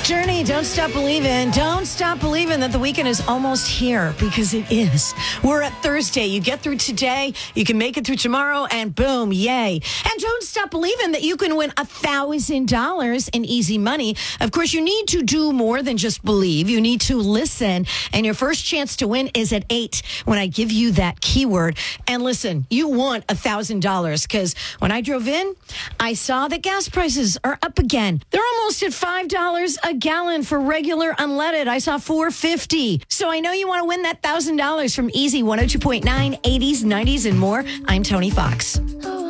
Journey, don't stop believing. Don't stop believing that the weekend is almost here, because it is. We're at Thursday. You get through today, you can make it through tomorrow, and boom, yay. And don't stop believing that you can win $1,000 in easy money. Of course, you need to do more than just believe. You need to listen. And your first chance to win is at 8 when I give you that keyword. And listen, you want $1,000, because when I drove in, I saw that gas prices are up again. They're almost at $5 a gallon for regular unleaded. I saw $4.50. So I know you want to win that $1,000 from Easy 102.9, 80s, 90s, and more. I'm Tony Fox.